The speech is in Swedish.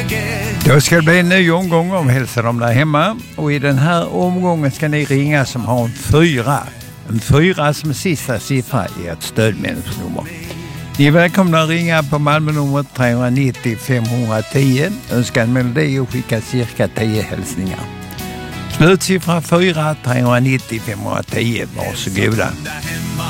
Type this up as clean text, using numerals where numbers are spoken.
Då ska det bli en ny omgång om hälsa dem där hemma. Och i den här omgången ska ni ringa som har en 4. En 4 som sista siffra i ett stödmänniskonummer. Ni är välkomna att ringa på Malmö-numret 390 510. Önska en melodi och skicka cirka 10 hälsningar. Slutsiffra 4 390 510. Varsågoda.